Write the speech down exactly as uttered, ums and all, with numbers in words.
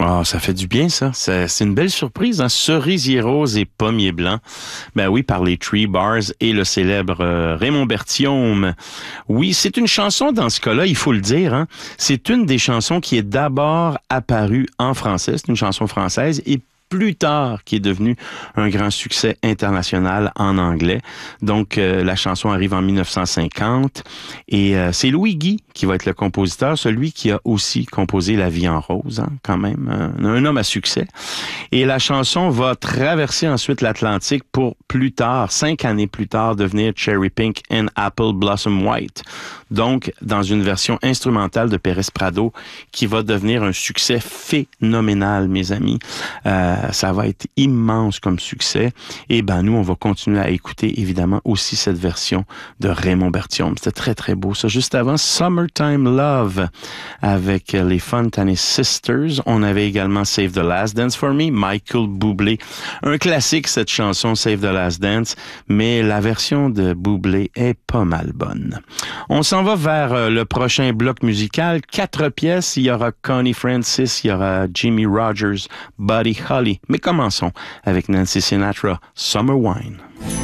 Ah, ça fait du bien, ça. C'est, c'est une belle surprise, hein? Cerisier rose et pommier blanc. Ben oui, par les Tree Bars et le célèbre euh, Raymond Berthiaume. Oui, c'est une chanson, dans ce cas-là, il faut le dire, hein? C'est une des chansons qui est d'abord apparue en français. C'est une chanson française et plus tard, qui est devenu un grand succès international en anglais. Donc, euh, la chanson arrive en dix-neuf cent cinquante et euh, c'est Louis Guy qui va être le compositeur, celui qui a aussi composé La vie en rose, hein, quand même, un, un homme à succès. Et la chanson va traverser ensuite l'Atlantique pour plus tard, cinq années plus tard, devenir Cherry Pink and Apple Blossom White. Donc, dans une version instrumentale de Pérez Prado qui va devenir un succès phénoménal, mes amis. Euh, ça va être immense comme succès. Et ben nous, on va continuer à écouter évidemment aussi cette version de Raymond Berthiaume. C'était très, très beau. Ça, juste avant, Summertime Love avec les Fontaine Sisters. On avait également Save the Last Dance for Me, Michael Bublé. Un classique, cette chanson, Save the Last Dance, mais la version de Bublé est pas mal bonne. On s'en va vers le prochain bloc musical. Quatre pièces. Il y aura Connie Francis, il y aura Jimmy Rogers, Buddy Holly. Mais commençons avec Nancy Sinatra, Summer Wine.